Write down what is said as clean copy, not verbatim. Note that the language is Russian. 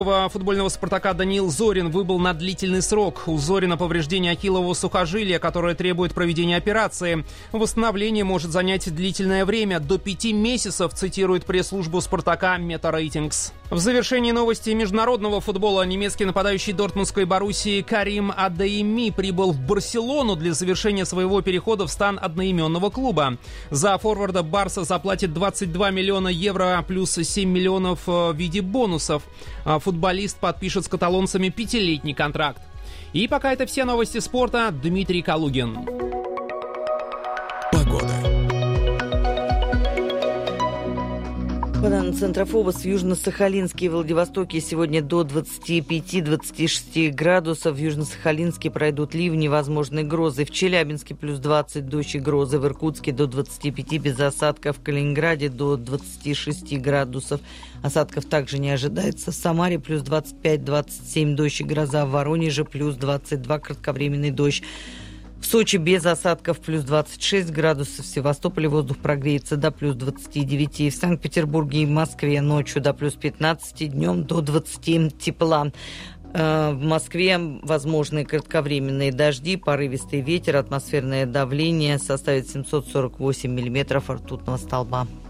Футбольного «Спартака» Даниил Зорин выбыл на длительный срок. У Зорина повреждение ахиллового сухожилия, которое требует проведения операции. Восстановление может занять длительное время, до 5 месяцев, цитирует пресс-службу «Спартака» Метарейтингс. В завершении новости международного футбола немецкий нападающий дортмундской Боруссии Карим Адейми прибыл в Барселону для завершения своего перехода в стан одноименного клуба. За форварда Барса заплатит 22 миллиона евро плюс 7 миллионов в виде бонусов. Футболист подпишет с каталонцами 5-летний контракт. И пока это все новости спорта. Дмитрий Калугин. Погода. На Центрофобос в Южно-Сахалинске и Владивостоке сегодня до 25-26 градусов. В Южно-Сахалинске пройдут ливни, возможны грозы. В Челябинске плюс 20, дождь и грозы. В Иркутске до 25 без осадков. В Калининграде до 26 градусов. Осадков также не ожидается. В Самаре плюс 25-27, дождь и гроза. В Воронеже плюс 22, кратковременный дождь. В Сочи без осадков плюс 26 градусов. В Севастополе воздух прогреется до плюс 29. В Санкт-Петербурге и Москве ночью до плюс 15, днем до 20 тепла. В Москве возможны кратковременные дожди, порывистый ветер, атмосферное давление составит 748 миллиметров ртутного столба.